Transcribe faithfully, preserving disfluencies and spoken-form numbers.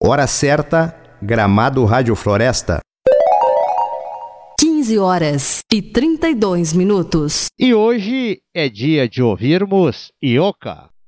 Hora certa, Gramado Rádio Floresta. quinze horas e trinta e dois minutos. E hoje é dia de ouvirmos Ioca.